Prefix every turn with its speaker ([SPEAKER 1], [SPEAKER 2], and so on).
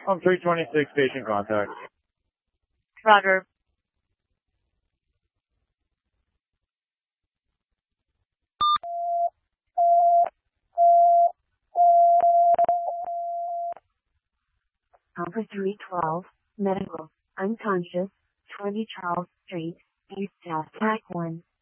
[SPEAKER 1] I'm 326, patient contact.
[SPEAKER 2] Roger.
[SPEAKER 3] Alpha 312, medical, unconscious, 20 Charles Street, East South, Track 1.